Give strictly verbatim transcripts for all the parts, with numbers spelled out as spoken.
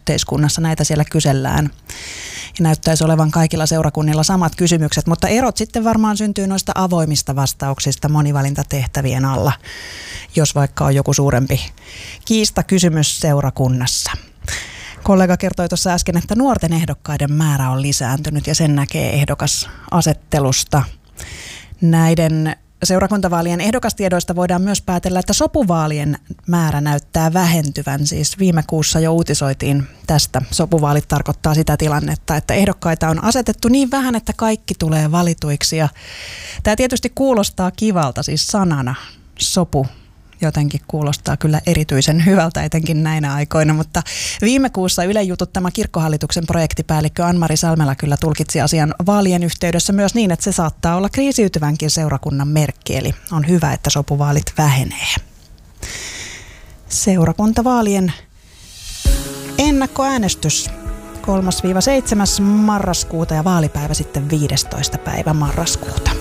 yhteiskunnassa. Näitä siellä kysellään. Ja näyttäisi olevan kaikilla seurakunnilla samat kysymykset, mutta erot sitten varmaan syntyy noista avoimista vastauksista monivalintatehtävien alla, jos vaikka on joku suurempi kiistakysymys seurakunnassa. Kollega kertoi tuossa äsken, että nuorten ehdokkaiden määrä on lisääntynyt ja sen näkee ehdokasasettelusta. Näiden seurakuntavaalien ehdokastiedoista voidaan myös päätellä, että sopuvaalien määrä näyttää vähentyvän. Siis viime kuussa jo uutisoitiin tästä. Sopuvaalit tarkoittaa sitä tilannetta, että ehdokkaita on asetettu niin vähän, että kaikki tulee valituiksi. Ja tämä tietysti kuulostaa kivalta, siis sanana sopu. Jotenkin kuulostaa kyllä erityisen hyvältä, etenkin näinä aikoina, mutta viime kuussa Ylen jututtama kirkkohallituksen projektipäällikkö Ann-Mari Salmela kyllä tulkitsi asian vaalien yhteydessä myös niin, että se saattaa olla kriisiytyvänkin seurakunnan merkki, eli on hyvä, että sopuvaalit vähenee. Seurakuntavaalien ennakkoäänestys kolmas seitsemäs marraskuuta ja vaalipäivä sitten viidestoista päivä marraskuuta.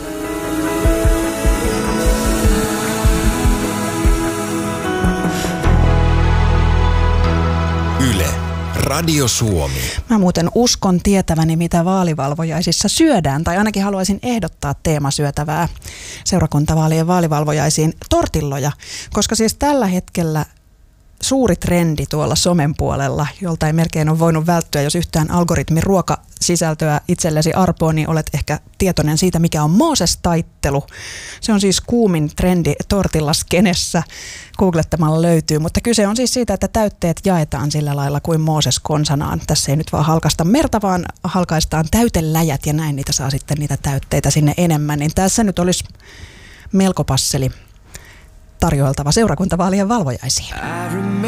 Yle, Radio Suomi. Mä muuten uskon tietäväni, mitä vaalivalvojaisissa syödään, tai ainakin haluaisin ehdottaa teemasyötävää seurakuntavaalien vaalivalvojaisiin tortilloja, koska siis tällä hetkellä suuri trendi tuolla somen puolella, jolta ei melkein ole voinut välttyä, jos yhtään algoritmin ruokasisältöä itsellesi arpoo, niin olet ehkä tietoinen siitä, mikä on Mooses-taittelu. Se on siis kuumin trendi tortillaskenessä. Googlettamalla löytyy, mutta kyse on siis siitä, että täytteet jaetaan sillä lailla kuin Mooses konsanaan. Tässä ei nyt vaan halkaista merta, vaan halkaistaan täyteläjät ja näin niitä saa sitten niitä täytteitä sinne enemmän. Niin tässä nyt olisi melko passeli tarjoiltava seurakuntavaalien valvojaisiin.